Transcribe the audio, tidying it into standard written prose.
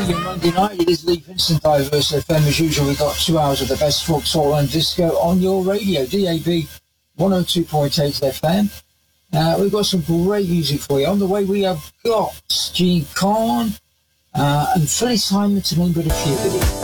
your Monday night. It is Lee Vincent, Diverse FM. As usual, we've got 2 hours of the best folk, soul and disco on your radio, DAB 102.8 FM. We've got some great music for you. On the way, we have got Gene Corn and Phyllis Hyman, to name but a few.